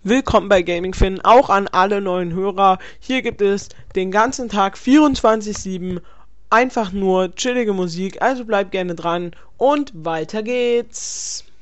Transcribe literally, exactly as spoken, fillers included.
Willkommen bei Gaming Finn, auch an alle neuen Hörer. Hier gibt es den ganzen Tag vierundzwanzig sieben einfach nur chillige Musik, also bleibt gerne dran und weiter geht's.